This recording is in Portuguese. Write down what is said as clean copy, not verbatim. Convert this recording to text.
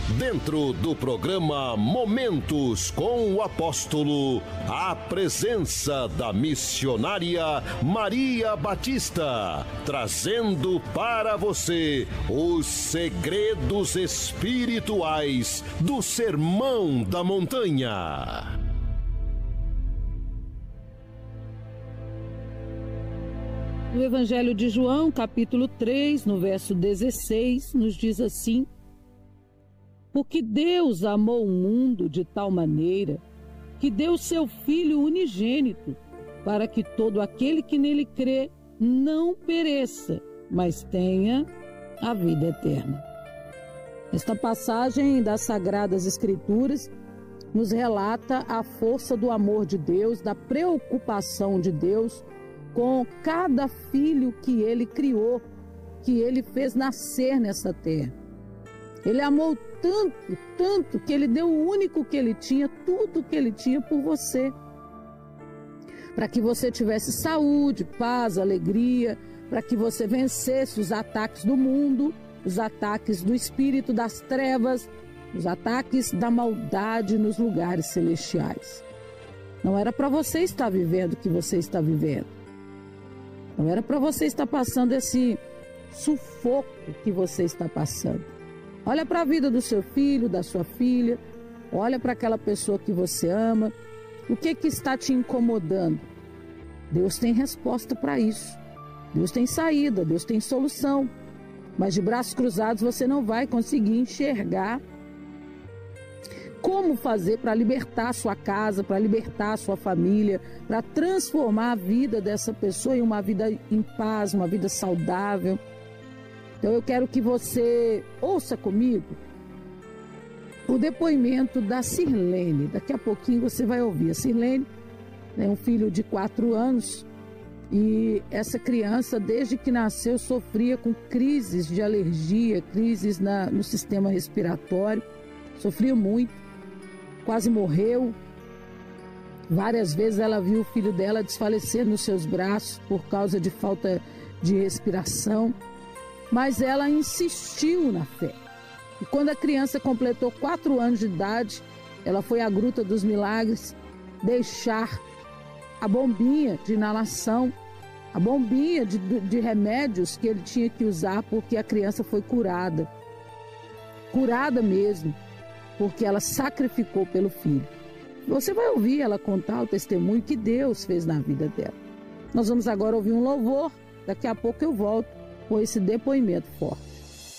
Dentro do programa Momentos com o Apóstolo, a presença da missionária Maria Batista, trazendo para você os segredos espirituais do Sermão da Montanha. No Evangelho de João, capítulo 3, no verso 16, nos diz assim: porque Deus amou o mundo de tal maneira que deu seu Filho unigênito, para que todo aquele que nele crê não pereça, mas tenha a vida eterna. Esta passagem das Sagradas Escrituras nos relata a força do amor de Deus, da preocupação de Deus com cada filho que Ele criou, que Ele fez nascer nessa terra. Ele amou tanto, tanto, que Ele deu o único que Ele tinha, tudo que Ele tinha por você. Para que você tivesse saúde, paz, alegria, para que você vencesse os ataques do mundo, os ataques do espírito das trevas, os ataques da maldade nos lugares celestiais. Não era para você estar vivendo o que você está vivendo. Não era para você estar passando esse sufoco que você está passando. Olha para a vida do seu filho, da sua filha. Olha para aquela pessoa que você ama. O que está te incomodando? Deus tem resposta para isso. Deus tem saída, Deus tem solução. Mas de braços cruzados você não vai conseguir enxergar como fazer para libertar a sua casa, para libertar a sua família, para transformar a vida dessa pessoa em uma vida em paz, uma vida saudável. Então eu quero que você ouça comigo o depoimento da Sirlene. Daqui a pouquinho você vai ouvir. A Sirlene é um filho de 4 anos e essa criança, desde que nasceu, sofria com crises de alergia, crises no sistema respiratório, sofria muito, quase morreu. Várias vezes ela viu o filho dela desfalecer nos seus braços por causa de falta de respiração. Mas ela insistiu na fé. E quando a criança completou 4 anos de idade, ela foi à Gruta dos Milagres deixar a bombinha de inalação, a bombinha de remédios que ele tinha que usar, porque a criança foi curada. Curada mesmo, porque ela sacrificou pelo filho. Você vai ouvir ela contar o testemunho que Deus fez na vida dela. Nós vamos agora ouvir um louvor. Daqui a pouco eu volto com esse depoimento forte.